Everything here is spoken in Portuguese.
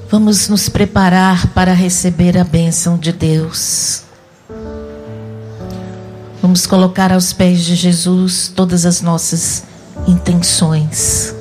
Vamos nos preparar para receber a bênção de Deus. Vamos colocar aos pés de Jesus todas as nossas intenções.